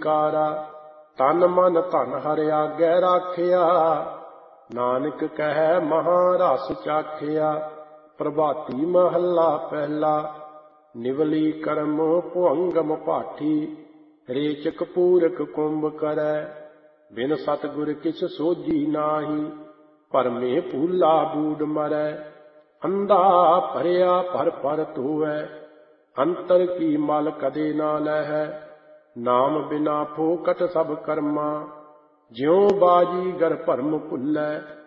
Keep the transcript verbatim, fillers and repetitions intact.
ਵਿਕਾਰਾ। ਤਨ ਮਨ ਧਨ ਹਰਿ ਆਗੈ ਰਾਖਿਆ, ਨਾਨਕ ਕਹਿ ਮਹਾਂ ਰਸ ਚਾਖਿਆ। ਪ੍ਰਭਾਤੀ ਮਹੱਲਾ ਪਹਿਲਾ। ਨਿਵਲੀ ਕਰਮ ਭੁਅੰਗਮ ਭਾਠੀ, ਰੇਚਕ ਪੂਰਕ ਕੁੰਭ ਕਰੈ। ਬਿਨ ਸਤਿਗੁਰ ਕਿਛ ਸੋਝੀ ਨਾਹੀ, ਭਰਮੇ ਭੂਲਾ ਬੂਡ ਮਰੈ। ਅੰਧਾ ਭਰਿਆ ਭਰ ਭਰ ਧੋਵੈ, ਅੰਤਰ ਕੀ ਮਲ ਕਦੇ ਨਾ ਲਹੈ। ਨਾਮ ਬਿਨਾ ਫੋਕਟ ਸਭ ਕਰਮਾ, ਜਿਉ ਬਾਜੀ ਗਰ ਭਰਮ ਭੁੱਲੈ।